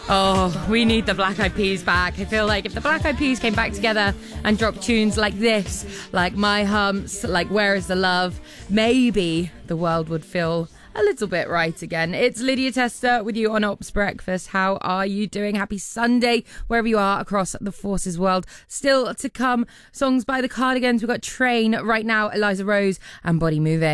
Oh, we need the Black Eyed Peas back. I feel like if the Black Eyed Peas came back together and dropped tunes like this, like My Humps, like Where Is the Love, maybe the world would feel a little bit right again. It's Lydia Tester with you on Ops Breakfast. How are you doing? Happy Sunday, wherever you are across the Forces world. Still to come, songs by the Cardigans. We've got Train right now, Eliza Rose and Body Moving.